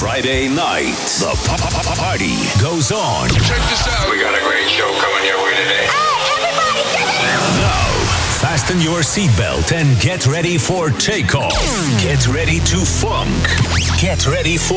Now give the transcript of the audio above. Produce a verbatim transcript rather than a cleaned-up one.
Friday night, the party goes on. Check this out. We got a great show coming your way today. Hey, everybody, get in! Now, fasten your seatbelt and get ready for takeoff. Get ready to funk. Get ready for